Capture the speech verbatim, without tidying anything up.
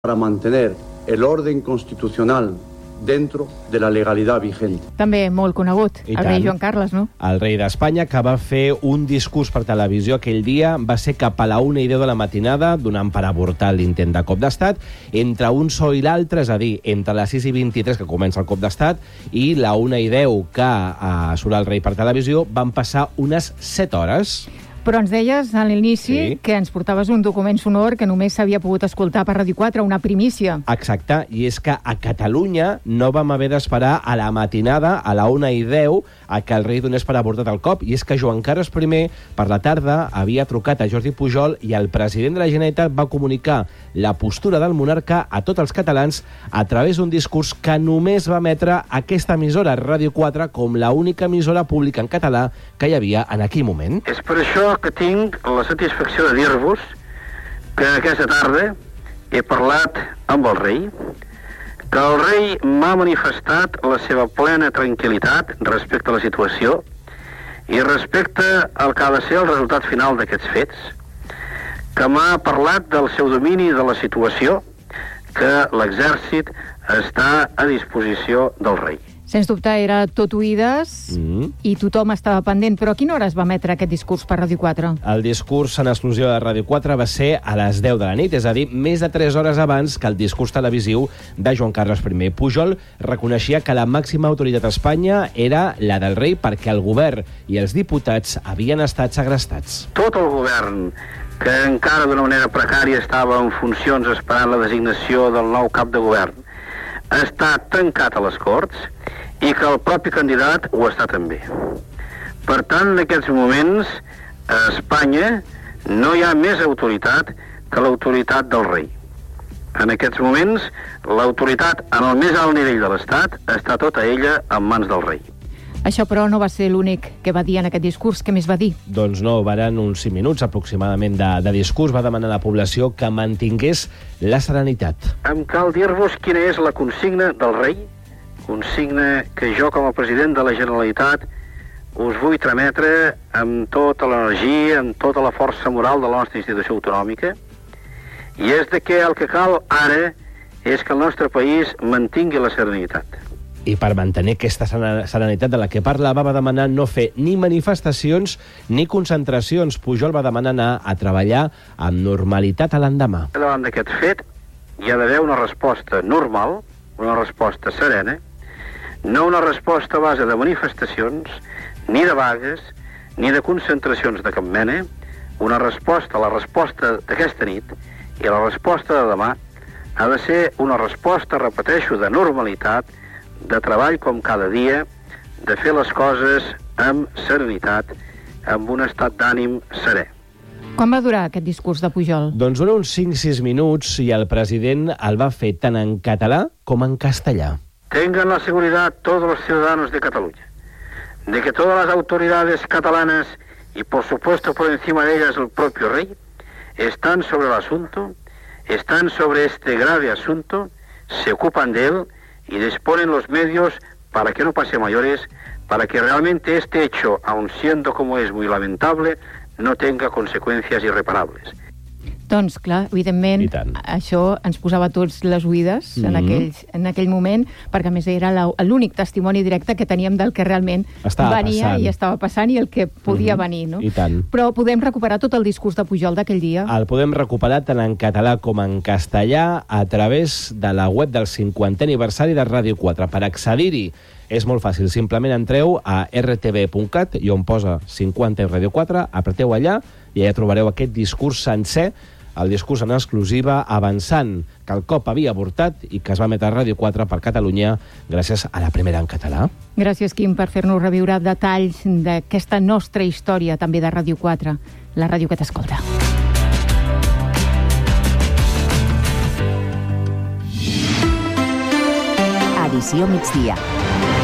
para mantener el orden constitucional dentro de la legalitat vigent. També molt conegut, I el tant. rei Joan Carles, no? El rei d'Espanya, que va fer un discurs per televisió aquell dia, va ser cap a la una i deu de la matinada, donant per avortar l'intent de cop d'estat, entre un so i l'altre, és a dir, entre les sis i vint-i-tres, que comença el cop d'estat, i la una i deu, que uh, surt el rei per televisió, van passar unes set hores. Però ens deies a l'inici Sí. que ens portaves un document sonor que només s'havia pogut escoltar per Ràdio quatre, una primícia. Exacte, i és que a Catalunya no vam haver d'esperar a la matinada, a la una i deu, a que el rei donés per avortat el cop, i és que Joan Carles primer, per la tarda, havia trucat a Jordi Pujol i el president de la Generalitat va comunicar la postura del monarca a tots els catalans a través d'un discurs que només va emetre aquesta emissora, Ràdio quatre, com l'única emissora pública en català que hi havia en aquell moment. És per això que tinc la satisfacció de dir-vos que aquesta tarda he parlat amb el rei, que el rei m'ha manifestat la seva plena tranquil·litat respecte a la situació i respecte al que ha de ser el resultat final d'aquests fets, que m'ha parlat del seu domini de la situació, que l'exèrcit està a disposició del rei. Sens dubte era tot oïdes Mm. i tothom estava pendent. Però a quina hora es va emetre aquest discurs per Ràdio quatre? El discurs en exclusiva de Ràdio quatre va ser a les deu de la nit, és a dir, més de tres hores abans que el discurs televisiu de Joan Carles primer. Pujol reconeixia que la màxima autoritat a Espanya era la del rei perquè el govern i els diputats havien estat segrestats. Tot el govern, que encara d'una manera precària estava en funcions esperant la designació del nou cap de govern, està tancat a les Corts i que el propi candidat ho està també. Per tant, en aquests moments, a Espanya no hi ha més autoritat que l'autoritat del rei. En aquests moments, l'autoritat en el més alt nivell de l'Estat està tota ella en mans del rei. Això, però, no va ser l'únic que va dir en aquest discurs. Què més va dir? Doncs no, varen uns cinc minuts aproximadament de, de discurs. Va demanar a la població que mantingués la serenitat. Em cal dir-vos quina és la consigna del rei, consigna que jo com a president de la Generalitat us vull trametre amb tota l'energia, amb tota la força moral de la nostra institució autonòmica, i és de que el que cal ara és que el nostre país mantingui la serenitat. I per mantenir aquesta serenitat de la que parla, va demanar no fer ni manifestacions ni concentracions. Pujol va demanar anar a treballar amb normalitat a l'endemà. Davant d'aquest fet hi ha d'haver una resposta normal, una resposta serena, no una resposta a base de manifestacions, ni de vagues, ni de concentracions de cap mena, una resposta, la resposta d'aquesta nit i la resposta de demà ha de ser una resposta, repeteixo, de normalitat, de treball com cada dia, de fer les coses amb serenitat, amb un estat d'ànim serè. Quan va durar aquest discurs de Pujol? Doncs dura uns cinc sis minuts i el president el va fer tant en català com en castellà. Tengan la seguridad todos los ciudadanos de Cataluña, de que todas las autoridades catalanas y por supuesto por encima de ellas el propio rey, están sobre el asunto, están sobre este grave asunto, se ocupan de él y disponen los medios para que no pase a mayores, para que realmente este hecho, aun siendo como es muy lamentable, no tenga consecuencias irreparables. Doncs, clar, evidentment, I tant. això ens posava tots les oïdes en, Mhm. aquell, en aquell moment, perquè a més era la- l'únic testimoni directe que teníem del que realment Estava venia passant. i estava passant i el que podia Mhm. venir, no? I tant. Però podem recuperar tot el discurs de Pujol d'aquell dia? El podem recuperar tant en català com en castellà a través de la web del cinquantè aniversari de Ràdio quatre. Per accedir-hi és molt fàcil. Simplement entreu a erre te ve punt cat i on posa cinquanta i Ràdio quatre, apreteu allà i allà trobareu aquest discurs sencer, el discurs en exclusiva, avançant que el cop havia avortat i que es va emetre a Ràdio quatre per Catalunya gràcies a la primera en català. Gràcies, Quim, per fer-nos reviure detalls d'aquesta nostra història, també de Ràdio quatre, la ràdio que t'escolta. Edició migdia.